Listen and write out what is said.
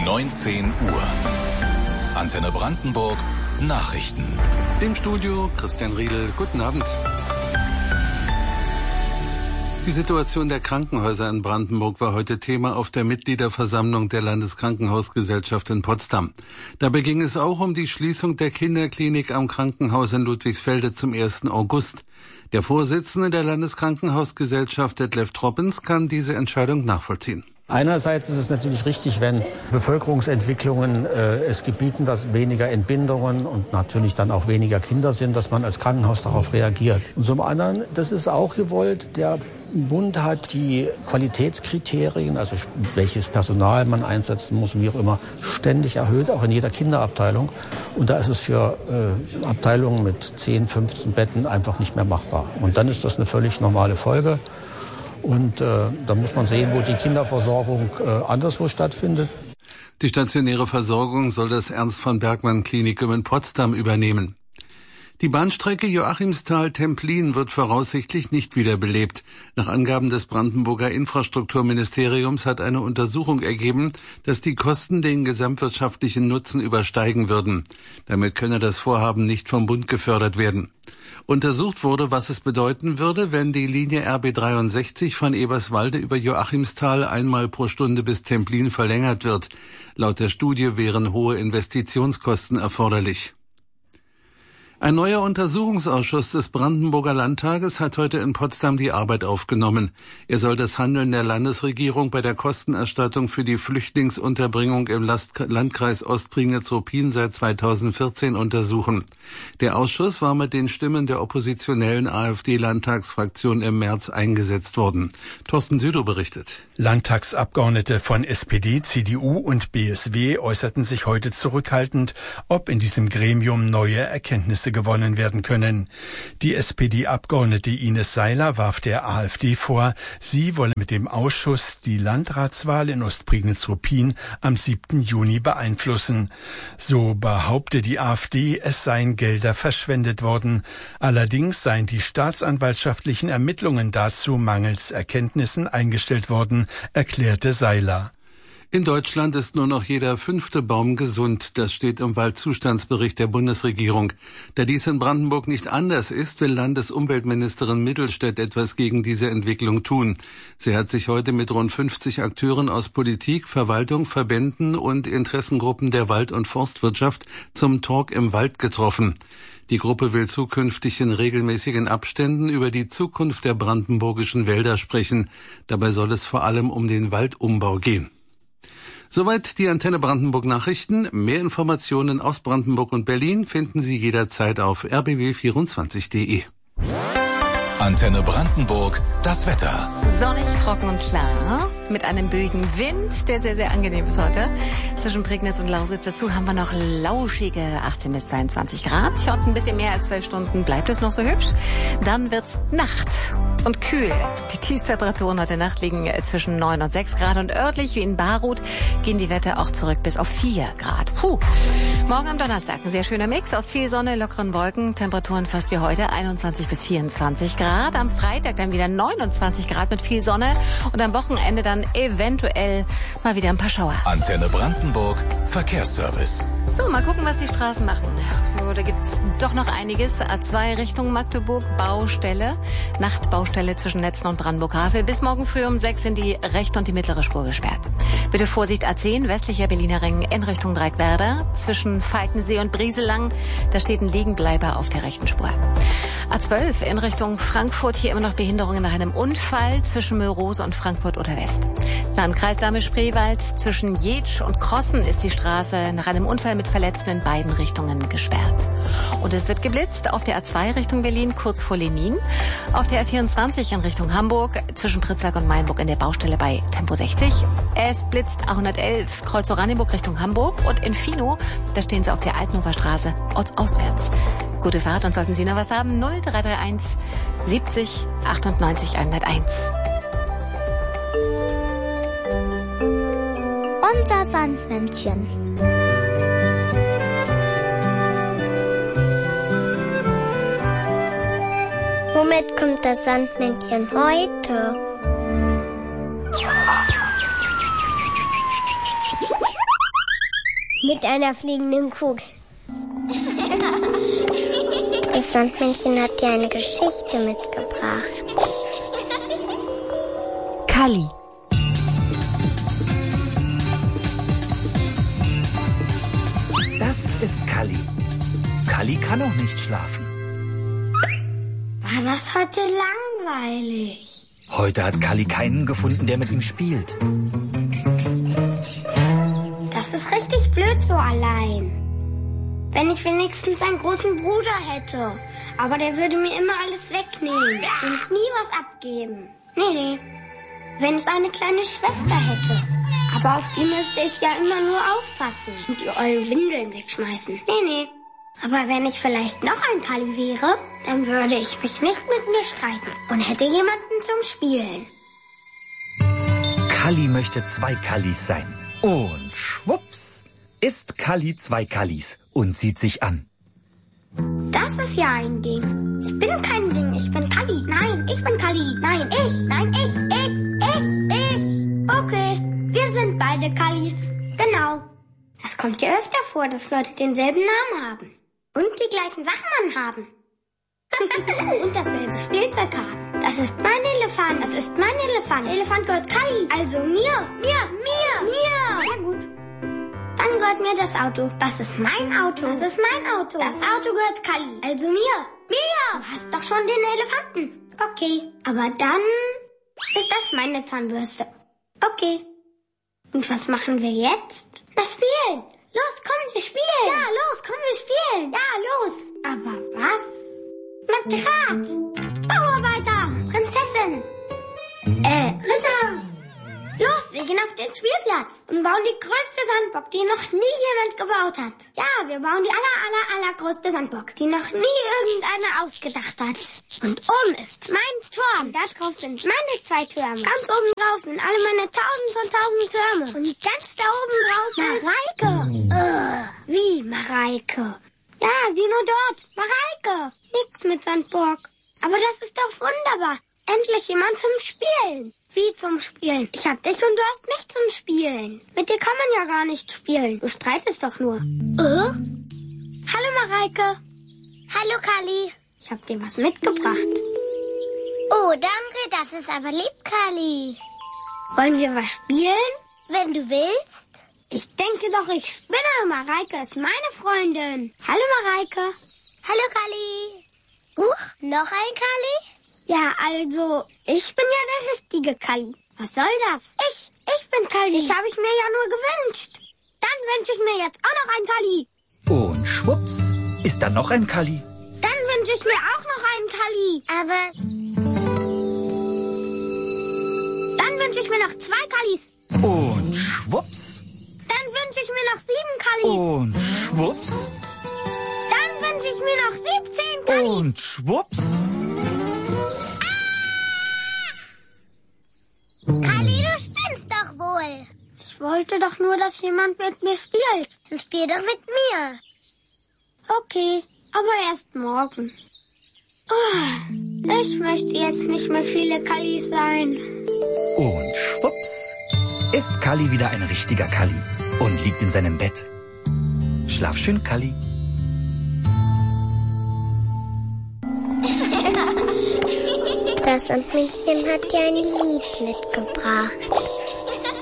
19 Uhr. Antenne Brandenburg Nachrichten. Im Studio Christian Riedel. Guten Abend. Die Situation der Krankenhäuser in Brandenburg war heute Thema auf der Mitgliederversammlung der Landeskrankenhausgesellschaft in Potsdam. Dabei ging es auch um die Schließung der Kinderklinik am Krankenhaus in Ludwigsfelde zum 1. August. Der Vorsitzende der Landeskrankenhausgesellschaft, Detlef Troppens, kann diese Entscheidung nachvollziehen. Einerseits ist es natürlich richtig, wenn Bevölkerungsentwicklungen es gebieten, dass weniger Entbindungen und natürlich dann auch weniger Kinder sind, dass man als Krankenhaus darauf reagiert. Und zum anderen, das ist auch gewollt, der Bund hat die Qualitätskriterien, also welches Personal man einsetzen muss und wie auch immer, ständig erhöht, auch in jeder Kinderabteilung. Und da ist es für Abteilungen mit 10, 15 Betten einfach nicht mehr machbar. Und dann ist das eine völlig normale Folge. Und da muss man sehen, wo die Kinderversorgung anderswo stattfindet. Die stationäre Versorgung soll das Ernst-von-Bergmann-Klinikum in Potsdam übernehmen. Die Bahnstrecke Joachimsthal-Templin wird voraussichtlich nicht wiederbelebt. Nach Angaben des Brandenburger Infrastrukturministeriums hat eine Untersuchung ergeben, dass die Kosten den gesamtwirtschaftlichen Nutzen übersteigen würden. Damit könne das Vorhaben nicht vom Bund gefördert werden. Untersucht wurde, was es bedeuten würde, wenn die Linie RB 63 von Eberswalde über Joachimsthal einmal pro Stunde bis Templin verlängert wird. Laut der Studie wären hohe Investitionskosten erforderlich. Ein neuer Untersuchungsausschuss des Brandenburger Landtages hat heute in Potsdam die Arbeit aufgenommen. Er soll das Handeln der Landesregierung bei der Kostenerstattung für die Flüchtlingsunterbringung im Landkreis Ostprignitz-Ruppin seit 2014 untersuchen. Der Ausschuss war mit den Stimmen der oppositionellen AfD-Landtagsfraktion im März eingesetzt worden. Thorsten Südow berichtet. Landtagsabgeordnete von SPD, CDU und BSW äußerten sich heute zurückhaltend, ob in diesem Gremium neue Erkenntnisse gewonnen werden können. Die SPD-Abgeordnete Ines Seiler warf der AfD vor, sie wolle mit dem Ausschuss die Landratswahl in Ostprignitz-Ruppin am 7. Juni beeinflussen. So behaupte die AfD, es seien Gelder verschwendet worden. Allerdings seien die staatsanwaltschaftlichen Ermittlungen dazu mangels Erkenntnissen eingestellt worden, erklärte Seiler. In Deutschland ist nur noch jeder 5. Baum gesund. Das steht im Waldzustandsbericht der Bundesregierung. Da dies in Brandenburg nicht anders ist, will Landesumweltministerin Mittelstädt etwas gegen diese Entwicklung tun. Sie hat sich heute mit rund 50 Akteuren aus Politik, Verwaltung, Verbänden und Interessengruppen der Wald- und Forstwirtschaft zum Talk im Wald getroffen. Die Gruppe will zukünftig in regelmäßigen Abständen über die Zukunft der brandenburgischen Wälder sprechen. Dabei soll es vor allem um den Waldumbau gehen. Soweit die Antenne Brandenburg Nachrichten. Mehr Informationen aus Brandenburg und Berlin finden Sie jederzeit auf rbb24.de. Antenne Brandenburg, das Wetter. Sonnig, trocken und klar, mit einem böigen Wind, der sehr, sehr angenehm ist heute. Zwischen Prignitz und Lausitz dazu haben wir noch lauschige 18 bis 22 Grad. Und ein bisschen mehr als 12 Stunden bleibt es noch so hübsch. Dann wird's Nacht und kühl. Die Tiefstemperaturen heute Nacht liegen zwischen 9 und 6 Grad und örtlich wie in Baruth gehen die Werte auch zurück bis auf 4 Grad. Morgen am Donnerstag ein sehr schöner Mix aus viel Sonne, lockeren Wolken, Temperaturen fast wie heute 21 bis 24 Grad. Am Freitag dann wieder 29 Grad mit viel Sonne und am Wochenende dann eventuell mal wieder ein paar Schauer. Antenne Brandenburg, Verkehrsservice. So, mal gucken, was die Straßen machen. Oh, da gibt's doch noch einiges. A2 Richtung Magdeburg, Baustelle. Nachtbaustelle zwischen Netzen und Brandenburg-Havel. Bis morgen früh um 6 sind die rechte und die mittlere Spur gesperrt. Bitte Vorsicht A10, westlicher Berliner Ring in Richtung Dreieckwerder. Zwischen Falkensee und Brieselang, da steht ein Liegenbleiber auf der rechten Spur. A12 in Richtung Frankfurt, hier immer noch Behinderungen nach einem Unfall zwischen Mülrose und Frankfurt oder West. Landkreis Dahme-Spreewald, zwischen Jetsch und Krossen ist die Straße nach einem Unfall mit Verletzten in beiden Richtungen gesperrt. Und es wird geblitzt auf der A2 Richtung Berlin, kurz vor Lenin. Auf der A24 in Richtung Hamburg, zwischen Pritzlack und Mainburg in der Baustelle bei Tempo 60. Es blitzt A111, Kreuz Oranienburg Richtung Hamburg. Und in Fino, da stehen sie auf der Altenufer Straße, ortsauswärts. Gute Fahrt und sollten Sie noch was haben, 0331 70 98 101. Unser Sandmännchen. Womit kommt das Sandmännchen heute? Mit einer fliegenden Kugel. Das Sandmännchen hat dir eine Geschichte mitgebracht. Kalli. Das ist Kalli. Kalli kann auch nicht schlafen. War das heute langweilig? Heute hat Kalli keinen gefunden, der mit ihm spielt. Das ist richtig blöd so allein. Wenn ich wenigstens einen großen Bruder hätte. Aber der würde mir immer alles wegnehmen und nie was abgeben. Nee. Wenn ich eine kleine Schwester hätte. Aber auf die müsste ich ja immer nur aufpassen und die ollen Windeln wegschmeißen. Nee. Aber wenn ich vielleicht noch ein Kalli wäre, dann würde ich mich nicht mit mir streiten und hätte jemanden zum Spielen. Kalli möchte 2 Kallis sein. Und schwupps ist Kalli 2 Kallis und sieht sich an. Das ist ja ein Ding. Ich bin kein Ding, ich bin Kalli. Nein, ich bin Kalli. Nein, ich. Nein, ich. Okay, wir sind beide Kallis. Genau. Das kommt ja öfter vor, dass Leute denselben Namen haben. Und die gleichen Sachen anhaben. Und dasselbe Spielzeug haben. Das ist mein Elefant. Das ist mein Elefant. Elefant gehört Kalli. Also mir. Ja gut. Dann gehört mir das Auto. Das ist mein Auto. Das ist mein Auto. Das Auto gehört Kalli. Also mir. Du hast doch schon den Elefanten. Okay. Aber dann ist das meine Zahnbürste. Okay. Und was machen wir jetzt? Na, spielen. Los, komm, wir spielen. Ja, los, komm, wir spielen. Ja, los. Aber was? Na, Pirat. Bauarbeiter. Prinzessin. Ritter. Los, wir gehen auf den Spielplatz und bauen die größte Sandburg, die noch nie jemand gebaut hat. Ja, wir bauen die allergrößte Sandburg, die noch nie irgendeiner ausgedacht hat. Und oben ist mein Turm. Da drauf sind meine 2 Türme. Ganz oben drauf sind alle meine 1000 von 1000 Türme. Und ganz da oben drauf Mareike. Wie Mareike? Ja, sieh nur dort. Mareike. Nix mit Sandburg. Aber das ist doch wunderbar. Endlich jemand zum Spielen. Wie zum Spielen? Ich hab dich und du hast mich zum Spielen. Mit dir kann man ja gar nicht spielen. Du streitest doch nur. Hallo Mareike. Hallo Kalli. Ich hab dir was mitgebracht. Oh, danke, das ist aber lieb, Kalli. Wollen wir was spielen? Wenn du willst. Ich denke doch, ich spinne. Mareike ist meine Freundin. Hallo Mareike. Hallo Kalli. Noch ein Kalli? Ja, also, ich bin ja der richtige Kalli. Was soll das? Ich bin Kalli. Das habe ich mir ja nur gewünscht. Dann wünsche ich mir jetzt auch noch ein Kalli. Und schwupps ist da noch ein Kalli. Dann wünsche ich mir auch noch einen Kalli. Aber dann wünsche ich mir noch 2 Kallis. Und schwupps. Dann wünsche ich mir noch 7 Kallis. Und schwupps. Dann wünsche ich mir noch 17 Kallis. Und schwupps. Kalli, du spinnst doch wohl. Ich wollte doch nur, dass jemand mit mir spielt. Dann spiel doch mit mir. Okay, aber erst morgen. Ich möchte jetzt nicht mehr viele Kallis sein. Und schwupps ist Kalli wieder ein richtiger Kalli und liegt in seinem Bett. Schlaf schön, Kalli. Das Sandmännchen hat dir ein Lied mitgebracht.